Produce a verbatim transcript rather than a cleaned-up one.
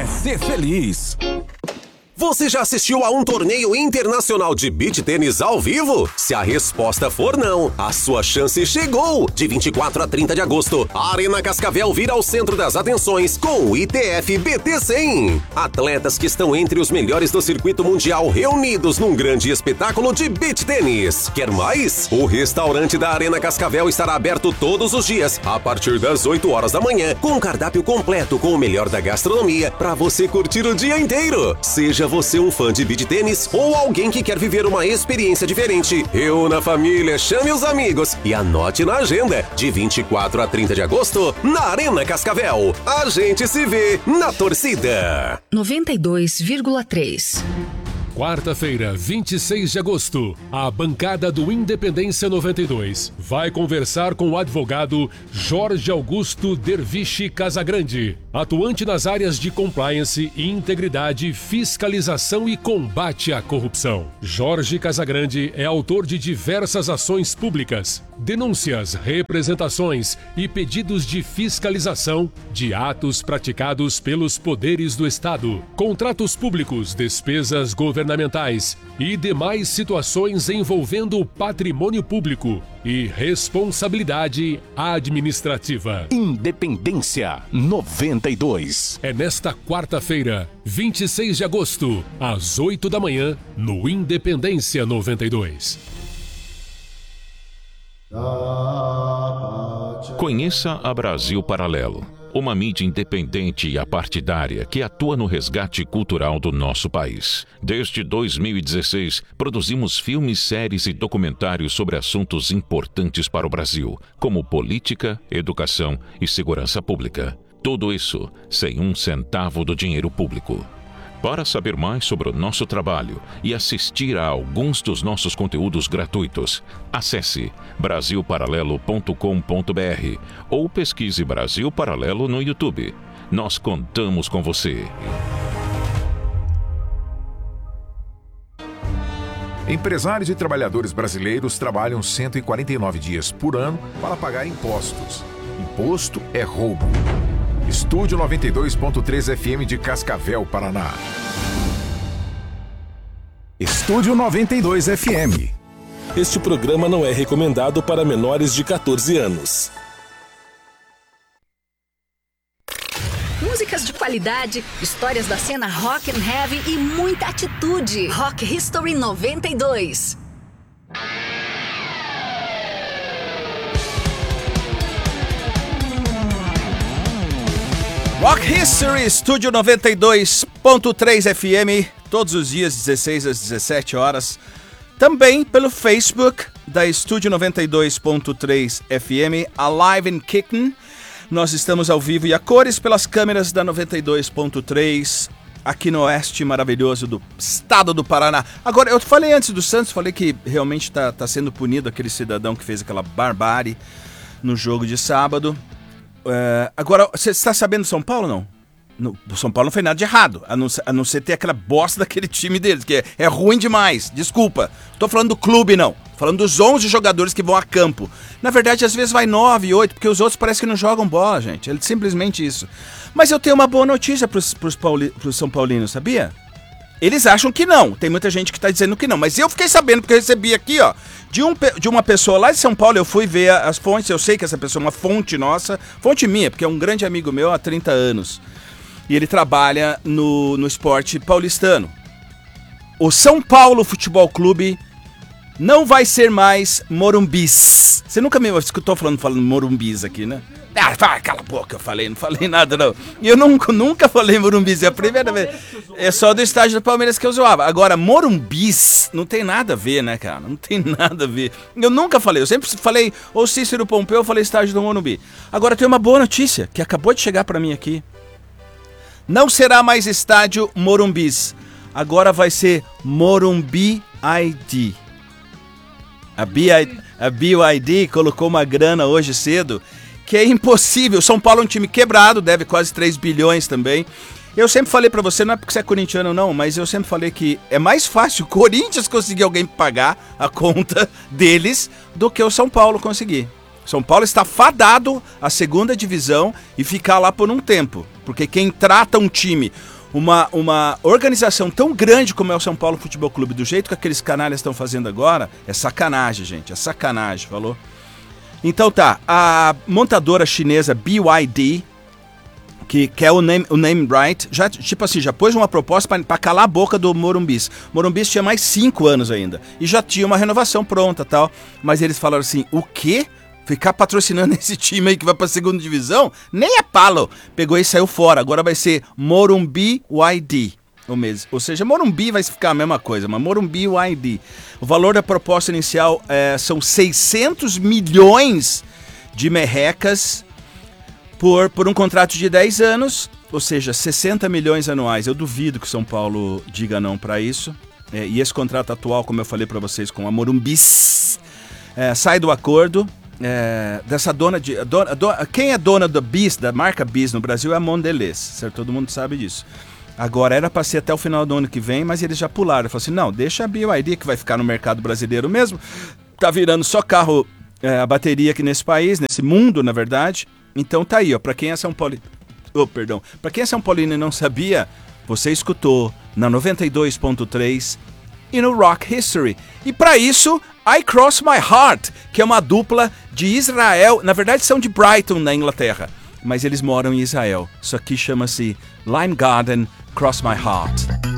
é ser feliz. Você já assistiu a um torneio internacional de beach tênis ao vivo? Se a resposta for não, a sua chance chegou! De vinte e quatro a trinta de agosto, a Arena Cascavel vira ao centro das atenções com o I T F B T cem. Atletas que estão entre os melhores do circuito mundial reunidos num grande espetáculo de beach tênis. Quer mais? O restaurante da Arena Cascavel estará aberto todos os dias, a partir das oito horas da manhã, com um cardápio completo com o melhor da gastronomia para você curtir o dia inteiro. Seja você um fã de beach tênis ou alguém que quer viver uma experiência diferente, reúna a família, chame os amigos e anote na agenda. De vinte e quatro a trinta de agosto, na Arena Cascavel. A gente se vê na torcida. noventa e dois vírgula três. Quarta-feira, vinte e seis de agosto, a bancada do Independência noventa e dois vai conversar com o advogado Jorge Augusto Derviche Casagrande, atuante nas áreas de compliance e integridade, fiscalização e combate à corrupção. Jorge Casagrande é autor de diversas ações públicas, denúncias, representações e pedidos de fiscalização de atos praticados pelos poderes do Estado, contratos públicos, despesas governamentais e demais situações envolvendo o patrimônio público e responsabilidade administrativa. Independência noventa e dois. É nesta quarta-feira, vinte e seis de agosto, às oito da manhã, no Independência noventa e dois. Conheça a Brasil Paralelo, uma mídia independente e apartidária que atua no resgate cultural do nosso país. Desde dois mil e dezesseis, produzimos filmes, séries e documentários sobre assuntos importantes para o Brasil, como política, educação e segurança pública. Tudo isso sem um centavo do dinheiro público. Para saber mais sobre o nosso trabalho e assistir a alguns dos nossos conteúdos gratuitos, acesse brasil paralelo ponto com ponto b r ou pesquise Brasil Paralelo no YouTube. Nós contamos com você. Empresários e trabalhadores brasileiros trabalham cento e quarenta e nove dias por ano para pagar impostos. Imposto é roubo. Estúdio noventa e dois ponto três F M de Cascavel, Paraná. Estúdio noventa e dois F M. Este programa não é recomendado para menores de quatorze anos. Músicas de qualidade, histórias da cena rock and heavy e muita atitude. Rock History noventa e dois. Rock History, Estúdio noventa e dois ponto três F M, todos os dias, dezesseis às dezessete horas. Também pelo Facebook da Estúdio noventa e dois ponto três F M, Alive and Kickin'. Nós estamos ao vivo e a cores pelas câmeras da noventa e dois ponto três, aqui no oeste maravilhoso do estado do Paraná. Agora, eu falei antes do Santos, falei que realmente está tá sendo punido aquele cidadão que fez aquela barbárie no jogo de sábado. Uh, agora, você está sabendo do São Paulo, não? No, o São Paulo não fez nada de errado, a não, a não ser ter aquela bosta daquele time deles, que é, é ruim demais, desculpa. Tô falando do clube, não. Tô falando dos onze jogadores que vão a campo. Na verdade, às vezes vai nove, oito, porque os outros parece que não jogam bola, gente. É simplesmente isso. Mas eu tenho uma boa notícia pros, pros, Pauli, pros São Paulinos, sabia? Eles acham que não, tem muita gente que tá dizendo que não, mas eu fiquei sabendo, porque eu recebi aqui, ó, de, um, de uma pessoa lá de São Paulo. Eu fui ver as fontes, eu sei que essa pessoa é uma fonte nossa, fonte minha, porque é um grande amigo meu há trinta anos, e ele trabalha no, no esporte paulistano. O São Paulo Futebol Clube não vai ser mais Morumbis. Você nunca me escutou falando, falando Morumbis aqui, né? Ah, cala a boca, eu falei, não falei nada não. Eu nunca, nunca falei Morumbis, é a primeira vez. É só do estádio do Palmeiras que eu zoava. Agora, Morumbis não tem nada a ver, né, cara? Não tem nada a ver. Eu nunca falei, eu sempre falei ou Cícero Pompeu, eu falei estádio do Morumbi. Agora tem uma boa notícia, que acabou de chegar pra mim aqui. Não será mais estádio Morumbis. Agora vai ser Morumbi I D. A B Y D colocou uma grana hoje cedo que é impossível. São Paulo é um time quebrado, deve quase três bilhões também. Eu sempre falei pra você, não é porque você é corintiano não, mas eu sempre falei que é mais fácil o Corinthians conseguir alguém pagar a conta deles do que o São Paulo conseguir. São Paulo está fadado à segunda divisão e ficar lá por um tempo, porque quem trata um time Uma, uma organização tão grande como é o São Paulo Futebol Clube, do jeito que aqueles canalhas estão fazendo agora, é sacanagem, gente, é sacanagem, falou? Então tá, a montadora chinesa B Y D, que quer o name, o name right, já, tipo assim, já pôs uma proposta para calar a boca do Morumbis. Morumbis tinha mais cinco anos ainda, e já tinha uma renovação pronta tal, mas eles falaram assim, o quê? Ficar patrocinando esse time aí que vai pra segunda divisão? Nem a palo. Pegou e saiu fora. Agora vai ser Morumbi Y D. Ou seja, Morumbi vai ficar a mesma coisa, mas Morumbi Y D. O valor da proposta inicial é, são seiscentos milhões de merrecas por, por um contrato de dez anos, ou seja, sessenta milhões anuais. Eu duvido que o São Paulo diga não para isso. É, e esse contrato atual, como eu falei para vocês, com a Morumbis, é, sai do acordo. É, dessa dona de. Dona, dona, quem é dona da Bis, da marca Bis no Brasil é a Mondelez, certo? Todo mundo sabe disso. Agora era para ser até o final do ano que vem, mas eles já pularam. Falaram assim: não, deixa a B Y D que vai ficar no mercado brasileiro mesmo. Tá virando só carro é, a bateria aqui nesse país, nesse mundo, na verdade. Então tá aí, ó. Para quem é São Paulo. Oh, perdão. Para quem é São Paulino e não sabia, você escutou na noventa e dois ponto três e no Rock History. E para isso, I Cross My Heart, que é uma dupla de Israel, na verdade são de Brighton, na Inglaterra, mas eles moram em Israel. Isso aqui chama-se Lime Garden, Cross My Heart.